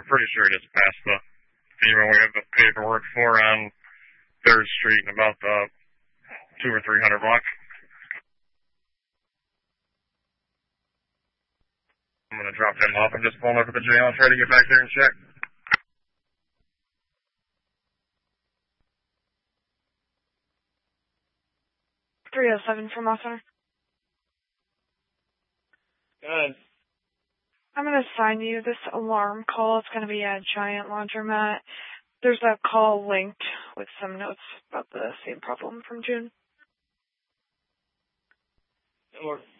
I'm pretty sure he just passed the FEMA we have the paperwork for on 3rd Street in about the $200 or $300. I'm going to drop him off. I'm just pulling up at the jail and try to get back there and check. 307 from Law Center. Good. I'm going to assign you this alarm call. It's going to be a Giant Laundromat. There's a call linked with some notes about the same problem from June. Good work.